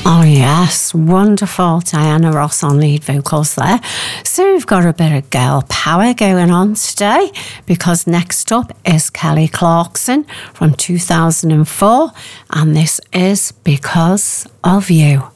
Oh yes, wonderful. Diana Ross on lead vocals there. So we've got a bit of girl power going on today, because next up is Kelly Clarkson from 2004, and this is Because of You.